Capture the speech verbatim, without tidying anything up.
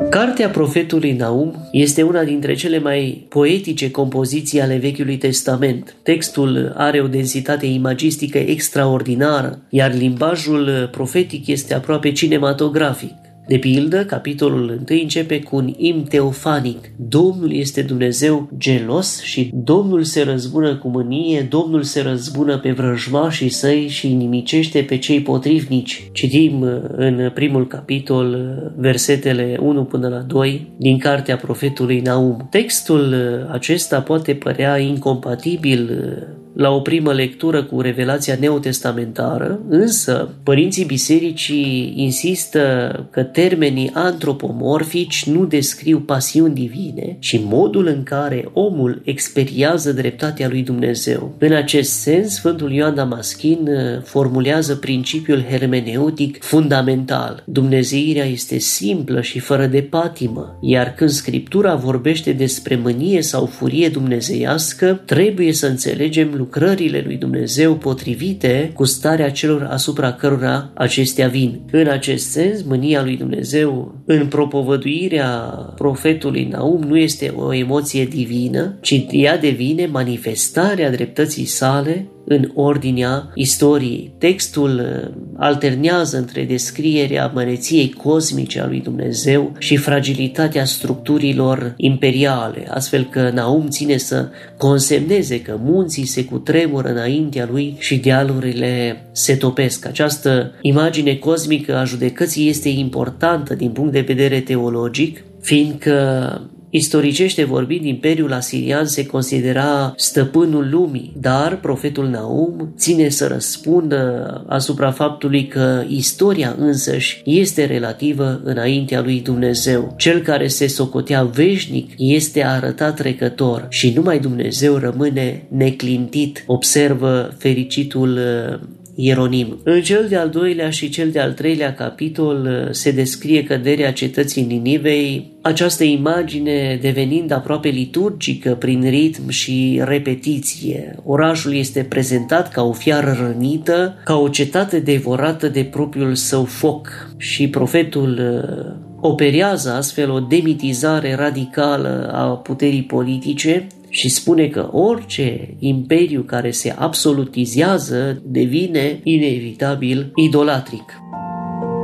Cartea profetului Naum este una dintre cele mai poetice compoziții ale Vechiului Testament. Textul are o densitate imagistică extraordinară, iar limbajul profetic este aproape cinematografic. De pildă, capitolul unu începe cu un imn teofanic. Domnul este Dumnezeu gelos și Domnul se răzbună cu mânie, Domnul se răzbună pe vrăjmașii săi și inimicește pe cei potrivnici. Citim în primul capitol versetele unu până la doi din cartea profetului Naum. Textul acesta poate părea incompatibil la o primă lectură cu revelația neotestamentară, însă părinții bisericii insistă că termenii antropomorfici nu descriu pasiuni divine, ci modul în care omul experiază dreptatea lui Dumnezeu. În acest sens, Sfântul Ioan Damaschin formulează principiul hermeneutic fundamental. Dumnezeirea este simplă și fără de patimă, iar când Scriptura vorbește despre mânie sau furie dumnezeiască, trebuie să înțelegem lucrările lui Dumnezeu potrivite cu starea celor asupra cărora acestea vin. În acest sens, mânia lui Dumnezeu în propovăduirea profetului Naum nu este o emoție divină, ci ea devine manifestarea dreptății sale în ordinea istoriei. Textul alternează între descrierea măreției cosmice a lui Dumnezeu și fragilitatea structurilor imperiale, astfel că Naum ține să consemneze că munții se cutremură înaintea lui și dealurile se topesc. Această imagine cosmică a judecății este importantă din punct de vedere teologic, fiindcă istoricește vorbind, Imperiul Asirian se considera stăpânul lumii, dar profetul Naum ține să răspundă asupra faptului că istoria însăși este relativă înaintea lui Dumnezeu. Cel care se socotea veșnic este arătat trecător și numai Dumnezeu rămâne neclintit, observă fericitul Ieronim. În cel de-al doilea și cel de-al treilea capitol se descrie căderea cetății Ninivei, această imagine devenind aproape liturgică prin ritm și repetiție. Orașul este prezentat ca o fiară rănită, ca o cetate devorată de propriul său foc și profetul operează astfel o demitizare radicală a puterii politice și spune că orice imperiu care se absolutizează devine inevitabil idolatric.